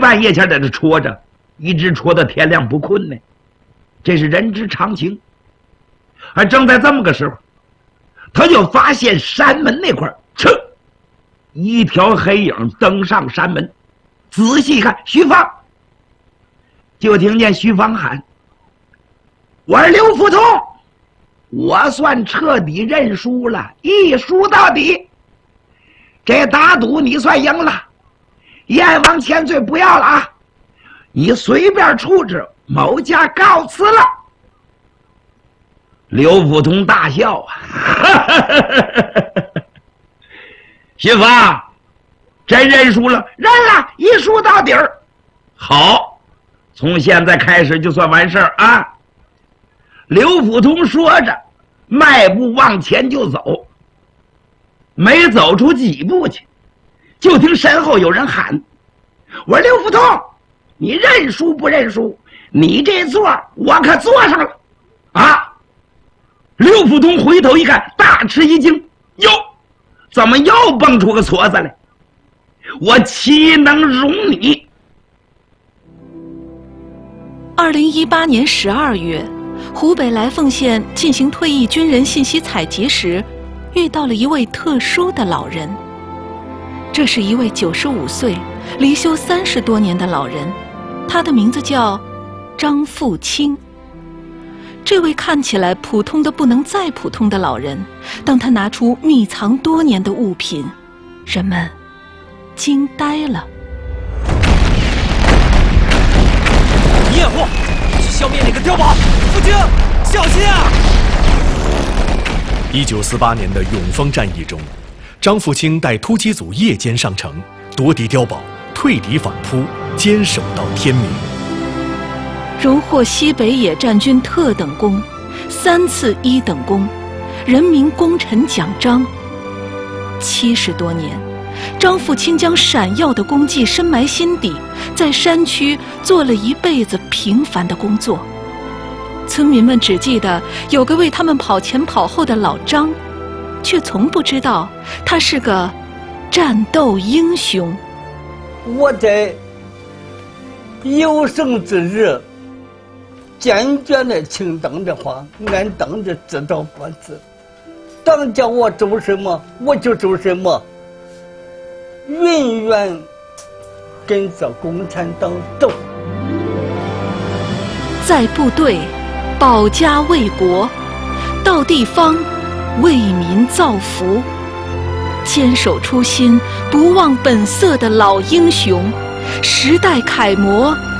半夜前在这戳着，一直戳到天亮不困呢，这是人之常情。而正在这么个时候，他就发现山门那块一条黑影登上山门，仔细看，徐芳，就听见徐芳喊：“我是刘福通，我算彻底认输了，一输到底。这打赌你算赢了，阎王千岁不要了啊！你随便处置，某家告辞了。”刘福通大笑啊，徐芳，真认输了？认了，一输到底儿。好，从现在开始就算完事儿啊！刘福通说着，迈步往前就走。没走出几步去，就听身后有人喊：“我说刘福通，你认输不认输？你这座我可坐上了啊！”刘福通回头一看，大吃一惊：“哟，怎么又蹦出个矬子来？我岂能容你 ！”2018年12月，湖北来凤县进行退役军人信息采集时，遇到了一位特殊的老人。这是一位95岁、离休30多年的老人，他的名字叫张富清。这位看起来普通的不能再普通的老人，当他拿出秘藏多年的物品，人们惊呆了。 验货，去消灭那个碉堡！父亲，小心啊 ！1948年的永丰战役中，张富清带突击组夜间上城，夺敌碉堡，退敌反扑，坚守到天明。 荣获西北野战军特等功、3次1等功、人民功臣奖章。70多年，张富清将闪耀的功绩深埋心底，在山区做了一辈子平凡的工作。村民们只记得有个为他们跑前跑后的老张，却从不知道他是个战斗英雄。 我在有生之日坚决的听党的话，按党的指导办事。党叫我做什么，我就做什么，永远跟着共产党走。 在部队保家卫国，到地方为民造福，坚守初心、不忘本色的老英雄，时代楷模，